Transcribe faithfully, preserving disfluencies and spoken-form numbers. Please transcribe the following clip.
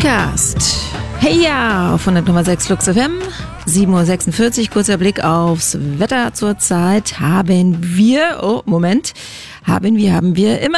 Podcast. Hey ja, auf hundert Komma sechs Flux F M, sieben Uhr sechsundvierzig, kurzer Blick aufs Wetter zurzeit. Haben wir, oh Moment, haben wir, haben wir immer